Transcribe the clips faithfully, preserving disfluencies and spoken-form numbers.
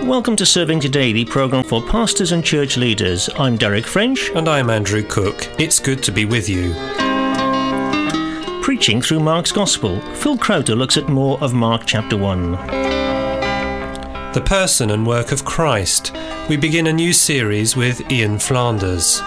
Welcome to Serving Today, the programme for pastors and church leaders. I'm Derek French. And I'm Andrew Cook. It's good to be with you. Preaching through Mark's Gospel, Phil Crowther looks at more of Mark chapter one. The person and work of Christ. We begin a new series with Ian Flanders.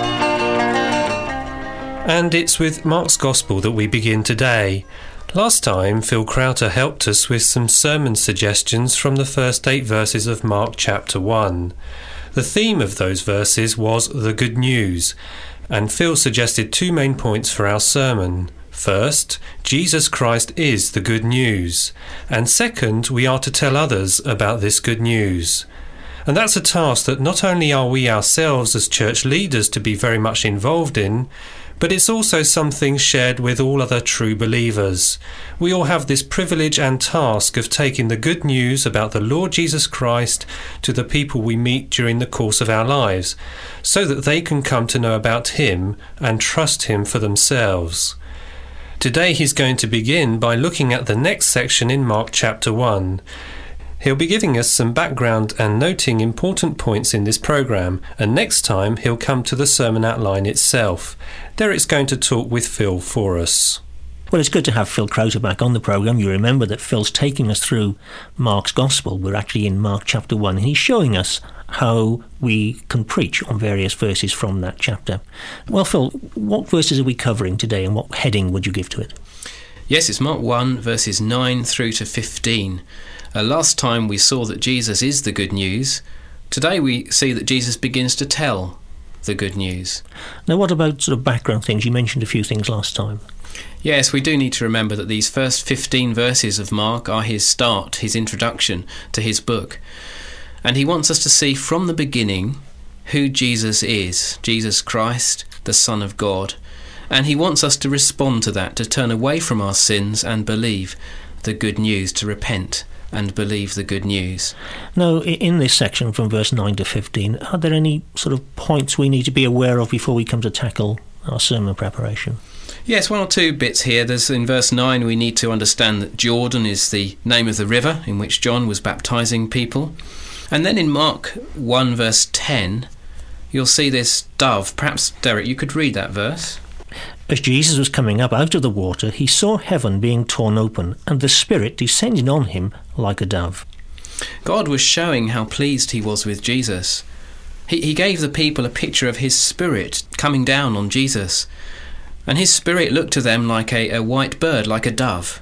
And it's with Mark's Gospel that we begin today. Last time, Phil Crowther helped us with some sermon suggestions from the first eight verses of Mark chapter one. The theme of those verses was the good news, and Phil suggested two main points for our sermon. First, Jesus Christ is the good news, and second, we are to tell others about this good news. And that's a task that not only are we ourselves as church leaders to be very much involved in, but it's also something shared with all other true believers. We all have this privilege and task of taking the good news about the Lord Jesus Christ to the people we meet during the course of our lives, so that they can come to know about Him and trust Him for themselves. Today he's going to begin by looking at the next section in Mark chapter one. He'll be giving us some background and noting important points in this programme, and next time he'll come to the sermon outline itself. Derek's going to talk with Phil for us. Well, it's good to have Phil Crowther back on the programme. You remember that Phil's taking us through Mark's Gospel. We're actually in Mark chapter one, and he's showing us how we can preach on various verses from that chapter. Well, Phil, what verses are we covering today, and what heading would you give to it? Yes, it's Mark one, verses nine through to fifteen. Uh, last time we saw that Jesus is the good news. Today we see that Jesus begins to tell the good news. Now, what about sort of background things? You mentioned a few things last time. Yes, we do need to remember that these first fifteen verses of Mark are his start, his introduction to his book. And he wants us to see from the beginning who Jesus is, Jesus Christ, the Son of God. And he wants us to respond to that, to turn away from our sins and believe the good news, to repent and believe the good news. Now, in this section from verse nine to fifteen, are there any sort of points we need to be aware of before we come to tackle our sermon preparation? Yes, one or two bits here. There's in verse nine, we need to understand that Jordan is the name of the river in which John was baptizing people. And then in Mark one verse ten, you'll see this dove. Perhaps, Derek, you could read that verse. As Jesus was coming up out of the water, he saw heaven being torn open, and the Spirit descending on him like a dove. God was showing how pleased he was with Jesus. He, he gave the people a picture of his Spirit coming down on Jesus. And his Spirit looked to them like a, a white bird, like a dove.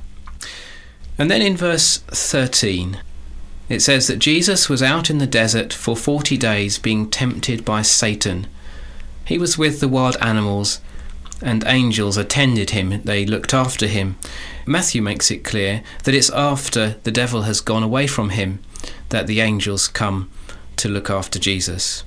And then in verse thirteen, it says that Jesus was out in the desert for forty days being tempted by Satan. He was with the wild animals, and angels attended him, they looked after him. Matthew makes it clear that it's after the devil has gone away from him that the angels come to look after Jesus.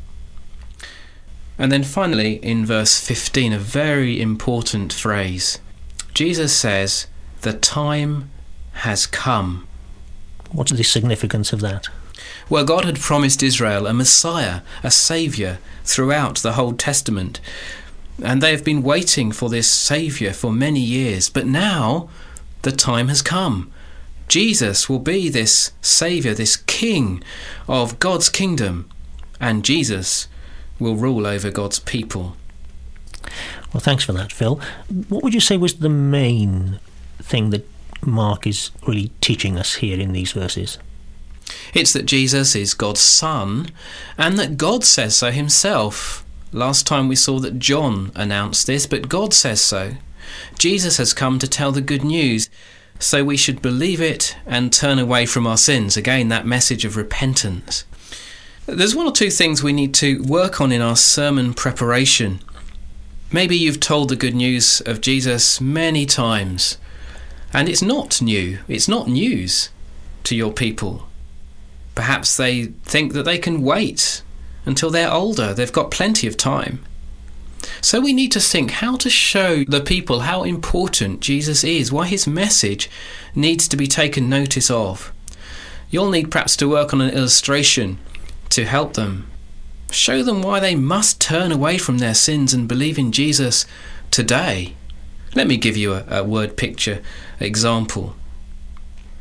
And then finally in verse fifteen, a very important phrase. Jesus says, "The time has come." What's the significance of that? Well, God had promised Israel a Messiah, a Saviour, throughout the Old Testament. And they have been waiting for this Saviour for many years. But now the time has come. Jesus will be this Saviour, this King of God's kingdom. And Jesus will rule over God's people. Well, thanks for that, Phil. What would you say was the main thing that Mark is really teaching us here in these verses? It's that Jesus is God's Son, and that God says so himself. Last time we saw that John announced this, but God says so. Jesus has come to tell the good news, so we should believe it and turn away from our sins. Again, that message of repentance. There's one or two things we need to work on in our sermon preparation. Maybe you've told the good news of Jesus many times, and it's not new. It's not news to your people. Perhaps they think that they can wait until they're older. They've got plenty of time. So we need to think how to show the people how important Jesus is, why his message needs to be taken notice of. You'll need perhaps to work on an illustration to help them. Show them why they must turn away from their sins and believe in Jesus today. Let me give you a, a word picture example.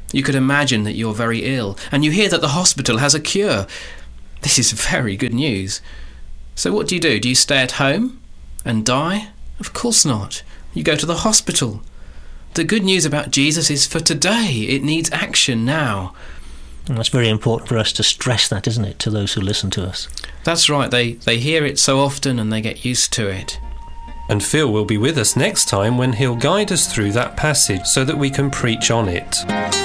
You could imagine that you're very ill, and you hear that the hospital has a cure. This is very good news. So what do you do? Do you stay at home and die? Of course not. You go to the hospital. The good news about Jesus is for today. It needs action now. And that's very important for us to stress that, isn't it, to those who listen to us? That's right. They, they hear it so often and they get used to it. And Phil will be with us next time when he'll guide us through that passage so that we can preach on it.